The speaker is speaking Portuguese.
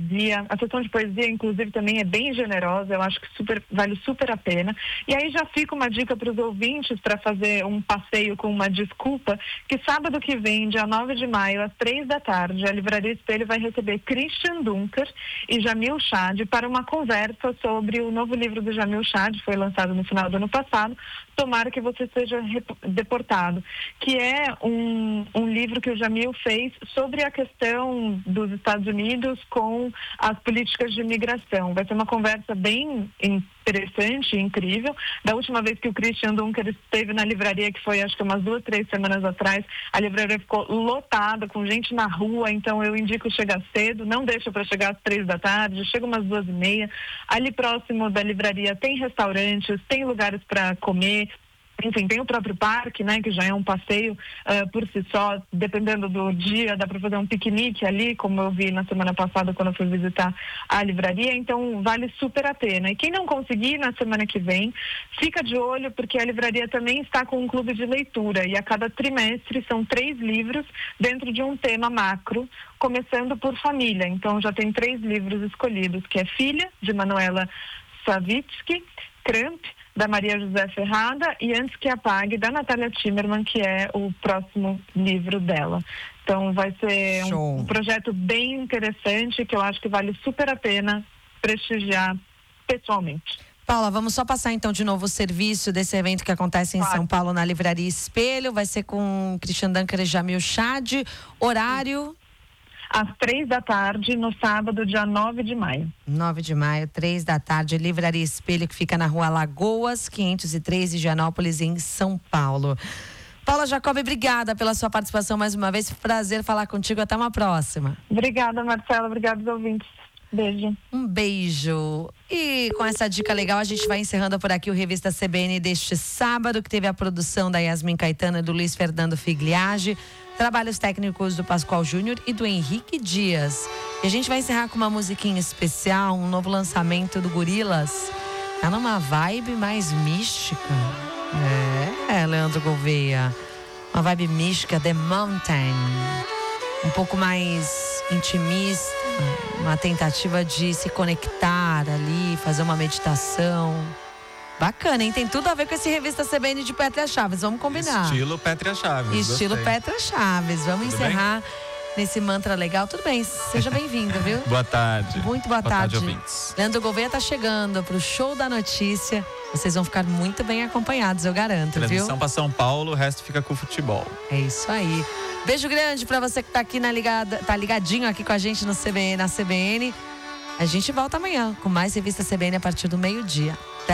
poesia. A sessão de poesia, inclusive, também é bem generosa. Eu acho que vale super a pena. E aí já fica uma dica para os ouvintes para fazer um passeio com uma desculpa, que sábado que vem, dia 9 de maio, às 3 da tarde, a Livraria Espelho vai receber Christian Dunker e Jamil Chad para uma conversa sobre o novo livro do Jamil Chad, foi lançado no final do ano passado, Tomara que Você Seja Deportado, que é um livro que o Jamil fez sobre a questão dos Estados Unidos com as políticas de imigração. Vai ser uma conversa bem interessante e incrível. Da última vez que o Christian Dunker esteve na livraria, que foi acho que umas 2, 3 semanas atrás, a livraria ficou lotada, com gente na rua, então eu indico chegar cedo, não deixa para chegar às 3 da tarde, chega umas 2:30. Ali próximo da livraria tem restaurantes, tem lugares para comer. Enfim, tem o próprio parque, né, que já é um passeio por si só, dependendo do dia, dá para fazer um piquenique ali, como eu vi na semana passada quando eu fui visitar a livraria, então vale super a pena. E quem não conseguir na semana que vem, fica de olho, porque a livraria também está com um clube de leitura, e a cada trimestre são 3 livros dentro de um tema macro, começando por família. Então já tem 3 livros escolhidos, que é Filha, de Manuela Savitsky, Cramp, da Maria José Ferrada, e Antes que Apague, da Natália Timmerman, que é o próximo livro dela. Então vai ser um projeto bem interessante, que eu acho que vale super a pena prestigiar pessoalmente. Paula, vamos só passar então de novo o serviço desse evento que acontece em São Paulo, na Livraria Espelho. Vai ser com Christian Dunker e Jamil Chad. Horário? Às 3 da tarde, no sábado, dia 9 de maio. 9 de maio, 3 da tarde, Livraria Espelho, que fica na Rua Lagoas, 503, Higienópolis, em São Paulo. Paula Jacob, obrigada pela sua participação mais uma vez. Prazer falar contigo. Até uma próxima. Obrigada, Marcela. Obrigada aos ouvintes. Beijo. Um beijo. E com essa dica legal, a gente vai encerrando por aqui o Revista CBN deste sábado, que teve a produção da Yasmin Caetano e do Luiz Fernando Figliage, trabalhos técnicos do Pascoal Júnior e do Henrique Dias. E a gente vai encerrar com uma musiquinha especial, um novo lançamento do Gorillaz. Tá numa vibe mais mística. Leandro Gouveia. Uma vibe mística, The Mountain. Um pouco mais intimista, uma tentativa de se conectar ali, fazer uma meditação. Bacana, hein? Tem tudo a ver com esse Revista CBN de Pétrea Chaves, vamos combinar. Estilo Pétrea Chaves. Estilo Pétrea Chaves, vamos tudo encerrar bem? Nesse mantra legal. Tudo bem, seja bem-vindo, viu? Boa tarde. Muito boa tarde. Ouvintes. Leandro Gouveia tá chegando pro Show da Notícia. Vocês vão ficar muito bem acompanhados, eu garanto, Transmissão viu? para São Paulo, o resto fica com o futebol. É isso aí. Beijo grande pra você que tá aqui tá ligadinho aqui com a gente na CBN. A gente volta amanhã com mais Revista CBN a partir do 12:00.